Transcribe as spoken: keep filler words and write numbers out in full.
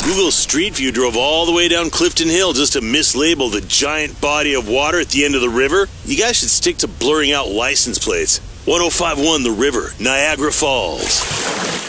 Google Street View drove all the way down Clifton Hill just to mislabel the giant body of water at the end of the river. You guys should stick to blurring out license plates. one oh five point one The River, Niagara Falls.